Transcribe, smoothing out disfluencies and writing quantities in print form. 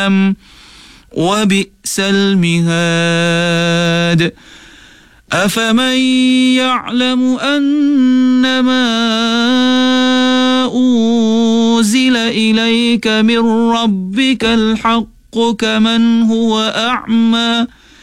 جهنم وبئس المهاد أفمن يعلم أنما أنزل إليك من ربك الحق كمن هو أعمى